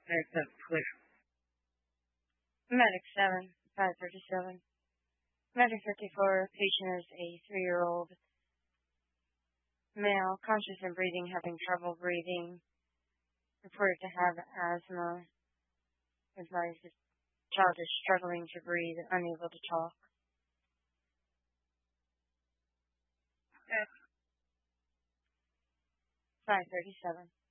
That's clear. Medic 7, 537. Medic 54, patient is a 3-year-old male, conscious in breathing, having trouble breathing, reported to have asthma. Advised the child is struggling to breathe, unable to talk. Okay. 537.